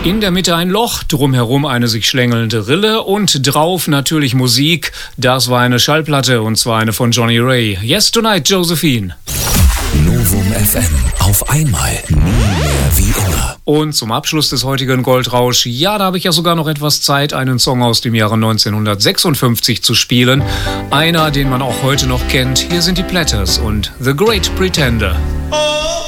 In der Mitte ein Loch, drumherum eine sich schlängelnde Rille und drauf natürlich Musik. Das war eine Schallplatte und zwar eine von Johnny Ray. Yes Tonight, Josephine. Novum FM. Auf einmal nie mehr wie immer. Und zum Abschluss des heutigen Goldrausch, ja, da habe ich ja sogar noch etwas Zeit, einen Song aus dem Jahre 1956 zu spielen. Einer, den man auch heute noch kennt. Hier sind die Platters und The Great Pretender. Oh.